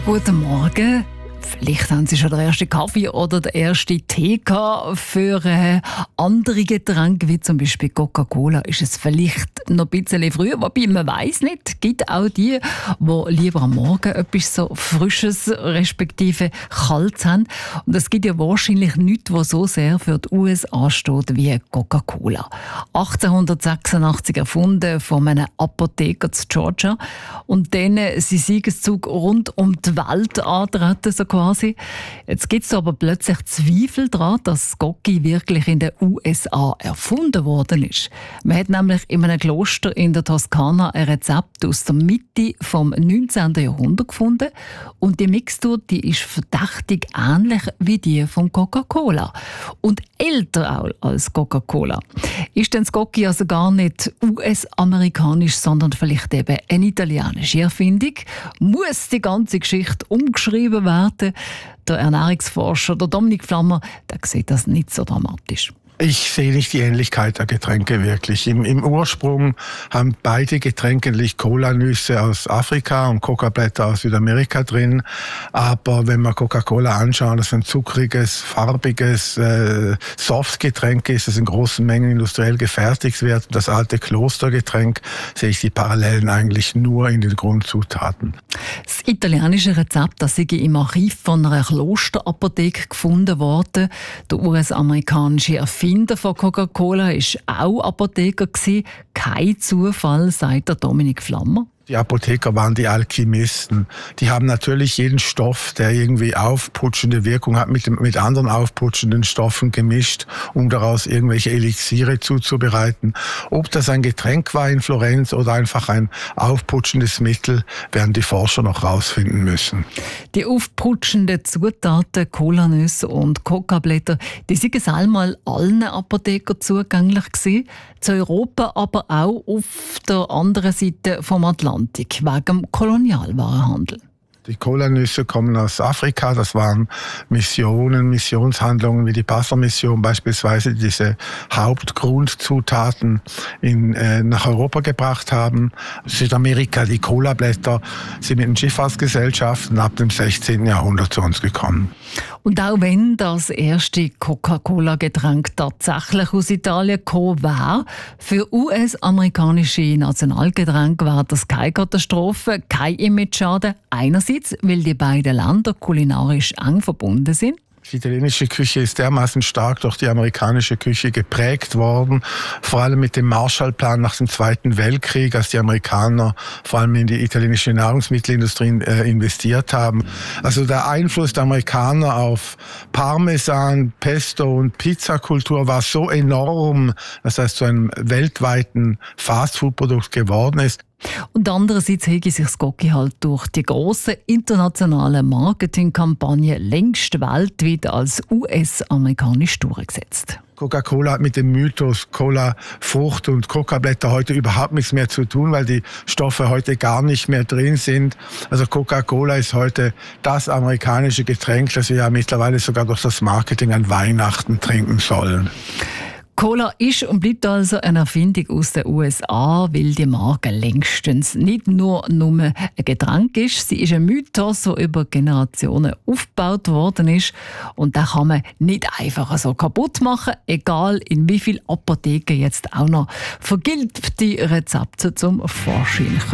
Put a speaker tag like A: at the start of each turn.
A: Guten Morgen. Vielleicht haben Sie schon den ersten Kaffee oder den ersten Tee gehabt. Für andere Getränke, wie zum Beispiel Coca-Cola, ist es vielleicht noch ein bisschen früh. Wobei, man weiss nicht. Es gibt auch die, die lieber am Morgen etwas so Frisches, respektive Kaltes haben. Und es gibt ja wahrscheinlich nichts, was so sehr für die USA steht wie Coca-Cola. 1886 erfunden von einem Apotheker zu Georgia. Und dann sein Siegeszug rund um die Welt antreten, so quasi. Jetzt gibt es aber plötzlich Zweifel daran, dass Gocki wirklich in den USA erfunden worden ist. Man hat nämlich in einem Kloster in der Toskana ein Rezept aus der Mitte vom 19. Jahrhundert gefunden. Und die Mixtur, die ist verdächtig ähnlich wie die von Coca-Cola. Und älter auch als Coca-Cola. Ist denn das Gocki also gar nicht US-amerikanisch, sondern vielleicht eben eine italienische Erfindung? Muss die ganze Geschichte umgeschrieben werden? Der Ernährungsforscher, der Dominik Flammer, der sieht das nicht so dramatisch.
B: Ich sehe nicht die Ähnlichkeit der Getränke wirklich. Im Ursprung haben beide Getränke natürlich Cola-Nüsse aus Afrika und Coca-Blätter aus Südamerika drin. Aber wenn man Coca-Cola anschaut, das ist ein zuckriges, farbiges Softgetränk ist, das in großen Mengen industriell gefertigt wird. Das alte Klostergetränk, sehe ich die Parallelen eigentlich nur in den Grundzutaten.
A: Das italienische Rezept, das sei im Archiv von einer Klosterapotheke gefunden worden. Der US-amerikanische Erfinder von Coca-Cola war auch Apotheker. Kein Zufall, sagt der Dominik Flammer.
B: Die Apotheker waren die Alchemisten. Die haben natürlich jeden Stoff, der irgendwie aufputschende Wirkung hat, mit anderen aufputschenden Stoffen gemischt, um daraus irgendwelche Elixiere zuzubereiten. Ob das ein Getränk war in Florenz oder einfach ein aufputschendes Mittel, werden die Forscher noch rausfinden müssen.
A: Die aufputschenden Zutaten, Cola-Nüsse und Coca-Blätter, die sind einmal allen Apothekern zugänglich gewesen. Zu Europa, aber auch auf der anderen Seite vom Atlantik, wegen dem Kolonialwarenhandel.
B: Die Cola-Nüsse kommen aus Afrika. Das waren Missionshandlungen wie die Passer-Mission beispielsweise, die diese Hauptgrundzutaten nach Europa gebracht haben. Südamerika, die Cola-Blätter sind mit den Schifffahrtsgesellschaften ab dem 16. Jahrhundert zu uns gekommen.
A: Und auch wenn das erste Coca-Cola-Getränk tatsächlich aus Italien gekommen wäre, für US-amerikanische Nationalgetränke wäre das keine Katastrophe, kein Image-Schaden. Einerseits, weil die beiden Länder kulinarisch eng verbunden sind.
B: Die italienische Küche ist dermaßen stark durch die amerikanische Küche geprägt worden, vor allem mit dem Marshallplan nach dem Zweiten Weltkrieg, als die Amerikaner vor allem in die italienische Nahrungsmittelindustrie investiert haben. Also der Einfluss der Amerikaner auf Parmesan, Pesto und Pizzakultur war so enorm, dass das zu einem weltweiten Fastfood-Produkt geworden ist.
A: Und andererseits hat sich das Gocki halt durch die grossen internationalen Marketingkampagnen längst weltweit als US-amerikanisch durchgesetzt.
B: Coca-Cola hat mit dem Mythos Cola, Frucht und Coca-Blätter heute überhaupt nichts mehr zu tun, weil die Stoffe heute gar nicht mehr drin sind. Also Coca-Cola ist heute das amerikanische Getränk, das wir ja mittlerweile sogar durch das Marketing an Weihnachten trinken sollen.
A: Cola ist und bleibt also eine Erfindung aus den USA, weil die Marke längstens nicht nur ein Getränk ist. Sie ist ein Mythos, der über Generationen aufgebaut worden ist. Und den kann man nicht einfach so kaputt machen, egal in wie vielen Apotheken jetzt auch noch vergilbte Rezepte zum Vorschein kommen.